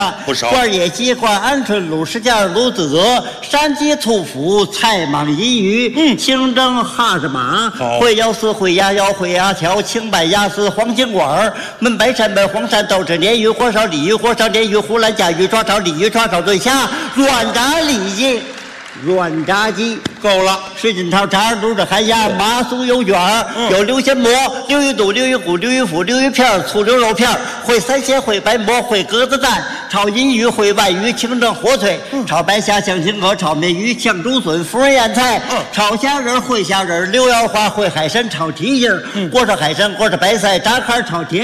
不少。 罐野鸡、罐鹌鹑、卤什件、卤子鹅、山鸡、兔脯、菜蟒、银鱼、清蒸哈什马、烩腰丝、烩鸭腰、烩鸭条、清白鸭丝、黄金管、焖白鳝、焖黄鳝、豆豉鲢鱼、火烧鲤鱼、火烧鲢鱼、湖南甲鱼、抓炒鲤鱼、抓炒对虾、软炸里脊。软炸鸡够了， 水锦套肠、卤着寒鸭、麻酥油卷有溜鲜蘑、溜鱼肚、溜鱼骨、溜鱼脯、溜鱼片、醋溜肉片，烩三鲜、烩白馍、烩鸽子蛋、炒银鱼、烩外鱼、清蒸火腿、炒白虾、酱青壳、炒面鱼、酱竹笋、福仁腌菜、炒虾仁、烩虾仁、溜腰花、烩海参、炒蹄筋、锅烧海参、锅烧白菜、炸坎、炒蹄。